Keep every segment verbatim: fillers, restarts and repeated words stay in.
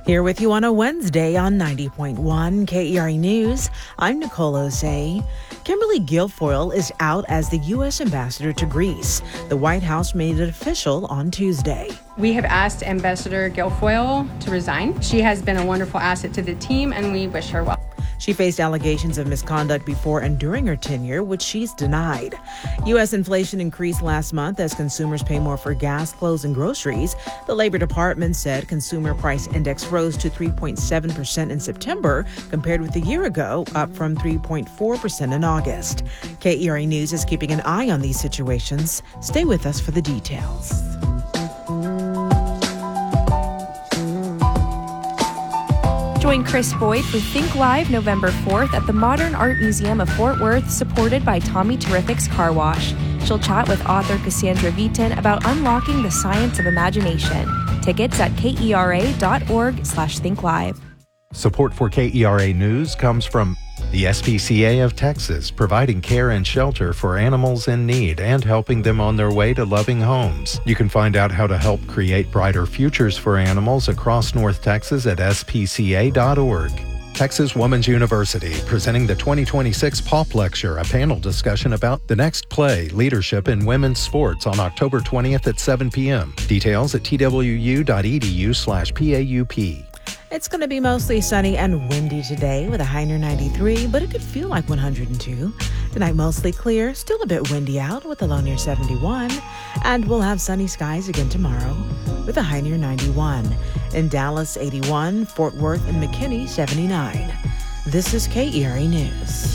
Here with you on a Wednesday on ninety point one K E R A News. I'm Nicole Osei. Kimberly Guilfoyle is out as the U S ambassador to Greece. The White House made it official on Tuesday. We have asked Ambassador Guilfoyle to resign. She has been a wonderful asset to the team, and we wish her well. She faced allegations of misconduct before and during her tenure, which she's denied. U S inflation increased last month as consumers pay more for gas, clothes, and groceries. The Labor Department said consumer price index rose to three point seven percent in September compared with a year ago, up from three point four percent in August. K E R A News is keeping an eye on these situations. Stay with us for the details. Join Chris Boyd for Think Live November fourth at the Modern Art Museum of Fort Worth, supported by Tommy Terrific's Car Wash. She'll chat with author Cassandra Viton about unlocking the science of imagination. Tickets at kera.org slash think live. Support for K E R A News comes from the S P C A of Texas, providing care and shelter for animals in need and helping them on their way to loving homes. You can find out how to help create brighter futures for animals across North Texas at S P C A dot org. Texas Woman's University, presenting the twenty twenty-six P O P Lecture, a panel discussion about the next play, Leadership in Women's Sports, on October twentieth at seven p.m. Details at twu.edu slash PAUP. It's going to be mostly sunny and windy today with a high near ninety-three, but it could feel like one hundred two. Tonight, mostly clear, still a bit windy out with a low near seventy-one. And we'll have sunny skies again tomorrow with a high near ninety-one. In Dallas, eighty-one, Fort Worth and McKinney, seventy-nine. This is K E R A News.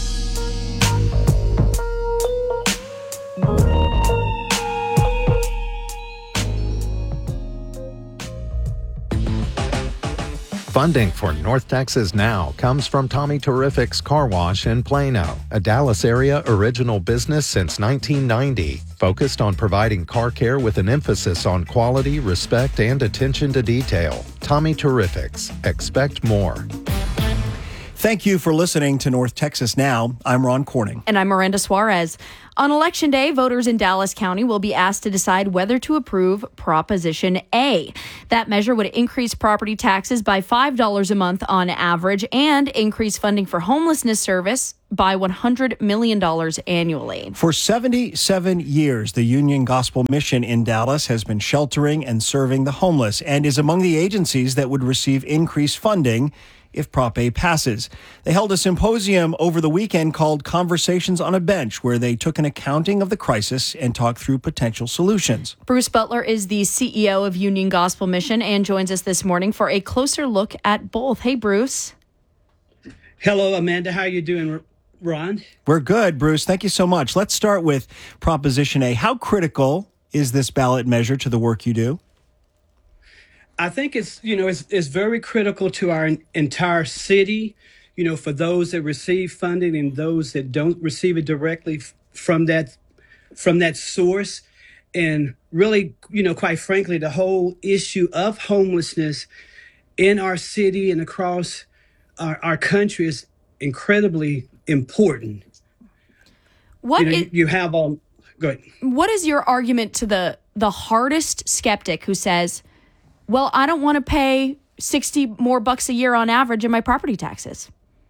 Funding for North Texas Now comes from Tommy Terrific's Car Wash in Plano, a Dallas area original business since nineteen ninety, focused on providing car care with an emphasis on quality, respect, and attention to detail. Tommy Terrific's. Expect more. Thank you for listening to North Texas Now. I'm Ron Corning. And I'm Miranda Suarez. On Election Day, voters in Dallas County will be asked to decide whether to approve Proposition A. That measure would increase property taxes by five dollars a month on average and increase funding for homelessness service by one hundred million dollars annually. For seventy-seven years, the Union Gospel Mission in Dallas has been sheltering and serving the homeless and is among the agencies that would receive increased funding if Prop A passes. They held a symposium over the weekend called Conversations on a Bench, where they took an accounting of the crisis and talked through potential solutions. Bruce Butler is the C E O of Union Gospel Mission and joins us this morning for a closer look at both. Hey, Bruce. Hello, Amanda. How are you doing, Ron? We're good, Bruce. Thank you so much. Let's start with Proposition A. How critical is this ballot measure to the work you do? I think it's, you know, it's, it's very critical to our entire city, you know, for those that receive funding and those that don't receive it directly from that from that source. And really, you know, quite frankly, the whole issue of homelessness in our city and across our, our country is incredibly important. What you, know, is, you, you have all, go ahead. What is your argument to the the hardest skeptic who says, well, I don't want to pay sixty more bucks a year on average in my property taxes?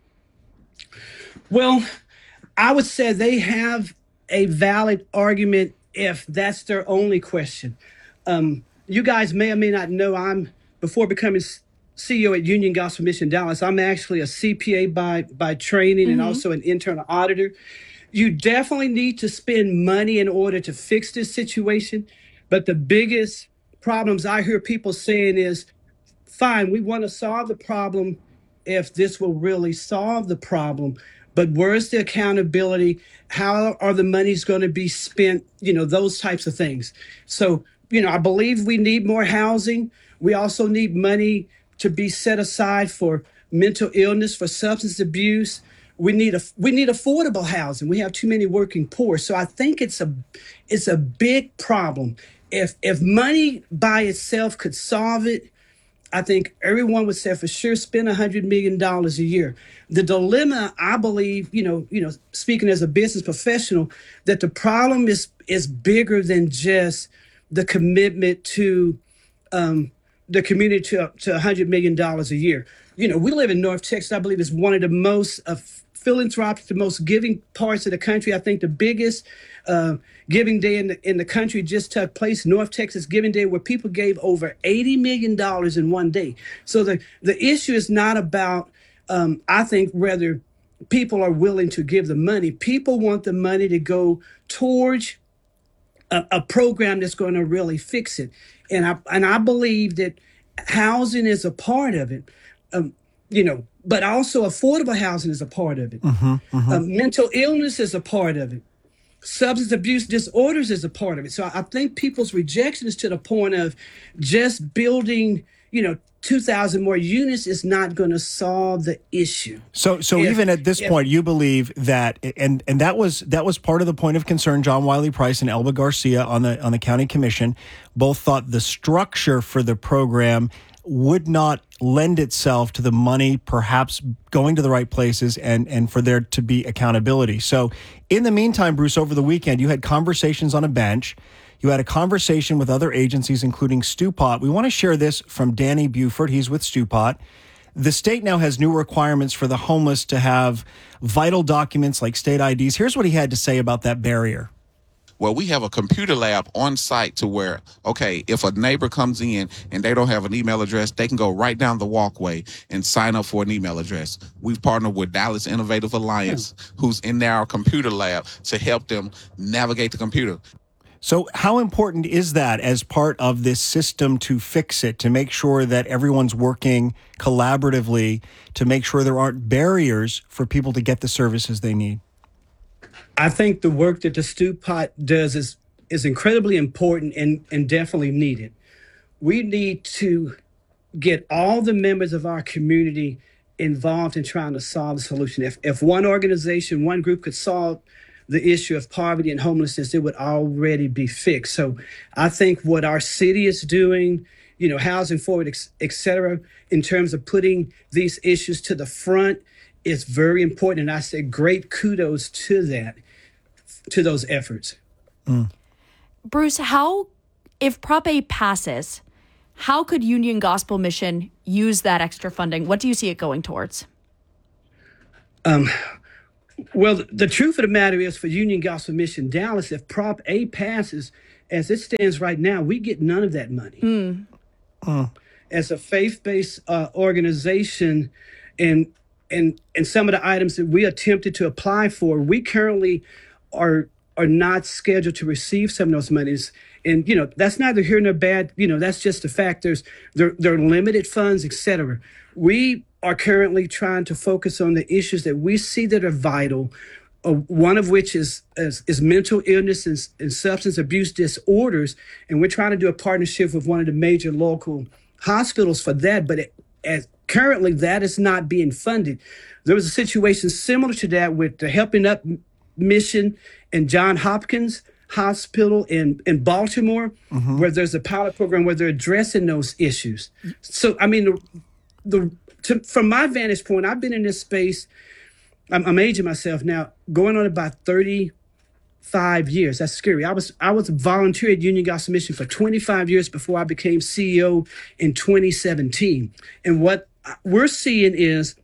Well, I would say they have a valid argument if that's their only question. Um, you guys may or may not know I'm, before becoming C E O at Union Gospel Mission Dallas, I'm actually a C P A by, by training mm-hmm. and also an internal auditor. You definitely need to spend money in order to fix this situation. But the biggest problems I hear people saying is, fine, we want to solve the problem if this will really solve the problem, but where's the accountability? How are the monies going to be spent? You know, those types of things. So, you know, I believe we need more housing. We also need money to be set aside for mental illness, for substance abuse. We need a we need affordable housing. We have too many working poor. So I think it's a it's a big problem. If if money by itself could solve it, I think everyone would say for sure spend one hundred million dollars a year. The dilemma, I believe, you know, you know, speaking as a business professional, that the problem is is bigger than just the commitment to um, the community to, to one hundred million dollars a year. You know, we live in North Texas. I believe is one of the most uh, philanthropic, the most giving parts of the country. I think the biggest uh, giving day in the, in the country just took place, North Texas Giving Day, where people gave over eighty million dollars in one day. So the, the issue is not about, um, I think, whether people are willing to give the money. People want the money to go towards a, a program that's going to really fix it. And I, and I believe that housing is a part of it. Um, you know, but also affordable housing is a part of it. Mm-hmm, mm-hmm. Um, mental illness is a part of it. Substance abuse disorders is a part of it. So I think people's rejection is to the point of just building, you know, two thousand more units is not going to solve the issue. So, so If- even at this if- point, you believe that, and and that was that was part of the point of concern. John Wiley Price and Elba Garcia on the on the county commission both thought the structure for the program would not lend itself to the money perhaps going to the right places and and for there to be accountability. So in the meantime, Bruce, over the weekend, you had conversations on a bench. You had a conversation with other agencies, including Stewpot. We want to share this from Danny Buford. He's with Stewpot. The state now has new requirements for the homeless to have vital documents like state I Ds. Here's what he had to say about that barrier. Well, we have a computer lab on site to where, okay, if a neighbor comes in and they don't have an email address, they can go right down the walkway and sign up for an email address. We've partnered with Dallas Innovative Alliance, who's in our computer lab to help them navigate the computer. So how important is that as part of this system to fix it, to make sure that everyone's working collaboratively, to make sure there aren't barriers for people to get the services they need? I think the work that the Stewpot does is is incredibly important and, and definitely needed. We need to get all the members of our community involved in trying to solve the solution. If if one organization, one group could solve the issue of poverty and homelessness, it would already be fixed. So I think what our city is doing, you know, Housing Forward, et, et cetera, in terms of putting these issues to the front is very important. And I say great kudos to that, to those efforts. Mm. Bruce, how, if Prop A passes, how could Union Gospel Mission use that extra funding? What do you see it going towards? Um, well, the truth of the matter is for Union Gospel Mission Dallas, if Prop A passes, as it stands right now, we get none of that money. Mm. Mm. As a faith-based uh, organization, and and and some of the items that we attempted to apply for, we currently are are not scheduled to receive some of those monies. And, you know, that's neither here nor bad. You know, that's just the fact. There's there, there are limited funds, et cetera. We are currently trying to focus on the issues that we see that are vital, uh, one of which is, is, is mental illness and, and substance abuse disorders. And we're trying to do a partnership with one of the major local hospitals for that. But it, as currently, that is not being funded. There was a situation similar to that with the Helping Up Mission and Johns Hopkins Hospital in, in Baltimore, mm-hmm. where there's a pilot program where they're addressing those issues. So, I mean, the, the to, from my vantage point, I've been in this space, I'm, I'm aging myself now, going on about thirty-five years. That's scary. I was I was a volunteer at Union Gospel Mission for twenty-five years before I became C E O in twenty seventeen. And what we're seeing is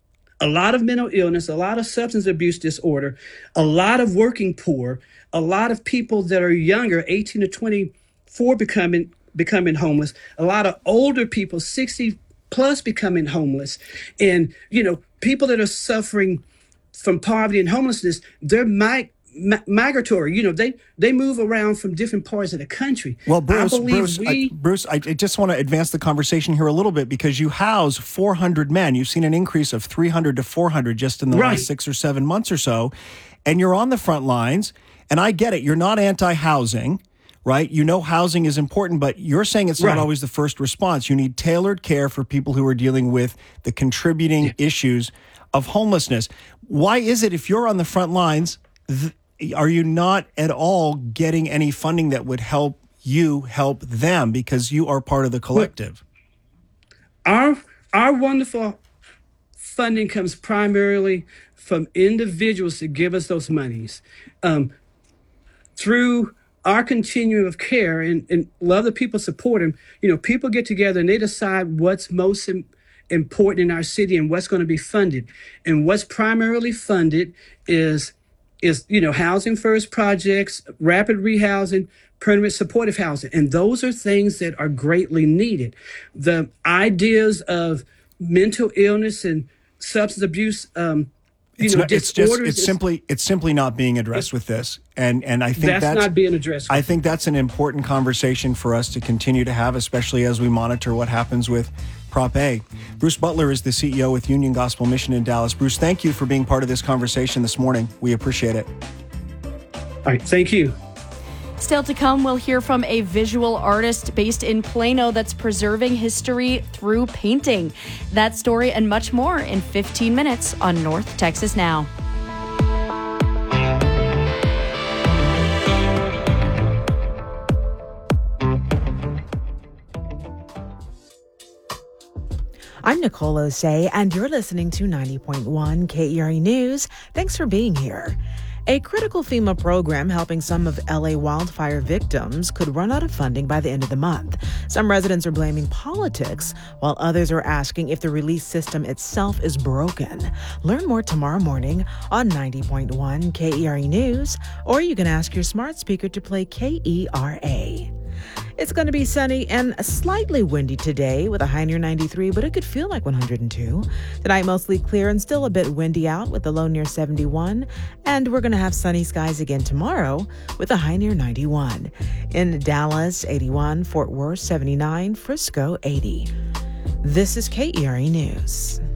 a lot of mental illness, a lot of substance abuse disorder, a lot of working poor, a lot of people that are younger, eighteen to twenty-four, becoming becoming homeless, a lot of older people, sixty plus, becoming homeless. And, you know, people that are suffering from poverty and homelessness, they're mig- mi- migratory. You know, they, they move around from different parts of the country. Well, Bruce, I believe Bruce, we... I, Bruce, I, I just want to advance the conversation here a little bit because you house four hundred men. You've seen an increase of three hundred to four hundred just in the Right. last six or seven months or so. And you're on the front lines. And I get it. You're not anti-housing, right? You know housing is important, but you're saying it's Right. not always the first response. You need tailored care for people who are dealing with the contributing yeah. issues of homelessness. Why is it if you're on the front lines, th- are you not at all getting any funding that would help you help them because you are part of the collective? Our our wonderful funding comes primarily from individuals to give us those monies. Um, through our continuum of care and, and love the people support them. You know, people get together and they decide what's most im- important in our city and what's going to be funded. And what's primarily funded is, is, you know, housing first projects, rapid rehousing, permanent supportive housing. And those are things that are greatly needed. The ideas of mental illness and substance abuse, um, you It's, know, not, it's just disorders it's is- simply it's simply not being addressed with this, and and I think that's, that's, not being addressed. I think that's an important conversation for us to continue to have, especially as we monitor what happens with Prop A. Bruce Butler is the C E O with Union Gospel Mission in Dallas. Bruce, thank you for being part of this conversation this morning. We appreciate it. All right, thank you. Still to come, we'll hear from a visual artist based in Plano that's preserving history through painting. That story and much more in fifteen minutes on North Texas Now. I'm Nicole Osei, and you're listening to ninety point one K E R A News. Thanks for being here. A critical FEMA program helping some of L A wildfire victims could run out of funding by the end of the month. Some residents are blaming politics, while others are asking if the relief system itself is broken. Learn more tomorrow morning on ninety point one K E R A News, or you can ask your smart speaker to play K E R A. It's going to be sunny and slightly windy today with a high near ninety-three, but it could feel like one hundred two. Tonight, mostly clear and still a bit windy out with a low near seventy-one. And we're going to have sunny skies again tomorrow with a high near ninety-one. In Dallas, eighty-one, Fort Worth, seventy-nine, Frisco, eighty. This is K E R A News.